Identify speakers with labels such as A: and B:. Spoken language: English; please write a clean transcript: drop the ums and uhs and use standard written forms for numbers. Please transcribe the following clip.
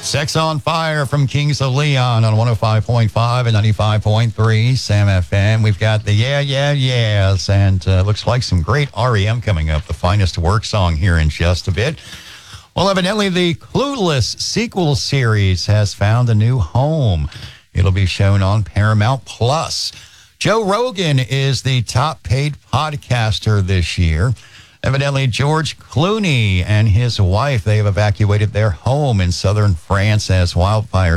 A: Sex on Fire from Kings of Leon on 105.5 and 95.3 Sam FM. We've got the Yeah, Yeah, Yeahs, and looks like some great REM coming up. The Finest Work song here in just a bit. Well, evidently the Clueless sequel series has found a new home. It'll be shown on Paramount Plus. Joe Rogan is the top paid podcaster this year. Evidently, George Clooney and his wife, they have evacuated their home in southern France as wildfires